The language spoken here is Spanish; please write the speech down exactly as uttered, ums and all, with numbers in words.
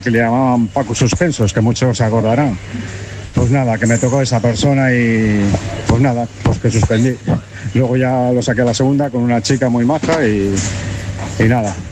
que le llamaban Paco Suspensos, que muchos se acordarán. Pues nada, que me tocó esa persona y pues nada, pues que suspendí. Luego ya lo saqué a la segunda con una chica muy maja y, y nada.